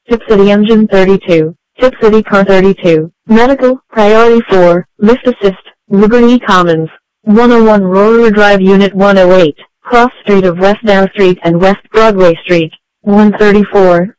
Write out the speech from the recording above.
Tip City Engine 32, Tip City Car 32, Medical, Priority 4, Lift Assist, Liberty Commons, 101 Aurora Drive Unit 108, Cross Street of West Dow Street and West Broadway Street, 134,